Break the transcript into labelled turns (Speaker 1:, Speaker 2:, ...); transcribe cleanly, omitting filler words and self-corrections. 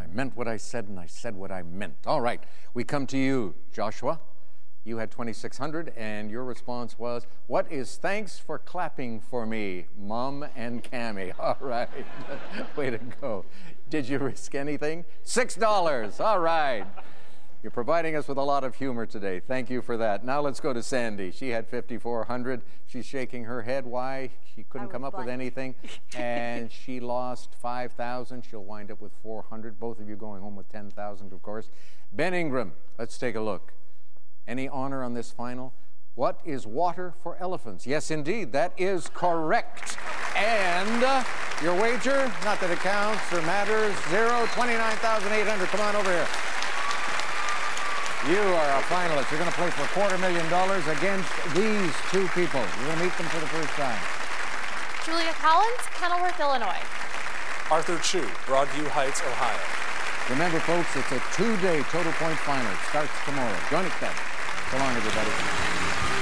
Speaker 1: meant what I said, and I said what I meant. All right, we come to you, Joshua. You had 2,600, and your response was, what is thanks for clapping for me, Mom and Cammie? All right, way to go. Did you risk anything? $6, all right. You're providing us with a lot of humor today. Thank you for that. Now let's go to Sandy. She had 5,400. She's shaking her head. Why? She couldn't come up with anything. And she lost 5,000. She'll wind up with 400. Both of you going home with 10,000, of course. Ben Ingram, let's take a look. Any honor on this final? What is water for elephants? Yes, indeed, that is correct. And your wager, not that it counts or matters, zero, 29,800. Come on over here. You are a finalist. You're going to play for $250,000 against these two people. You're going to meet them for the first time.
Speaker 2: Julia Collins, Kenilworth, Illinois.
Speaker 3: Arthur Chu, Broadview Heights, Ohio.
Speaker 1: Remember, folks, it's a two-day total point final. It starts tomorrow. Join us then. So long, everybody.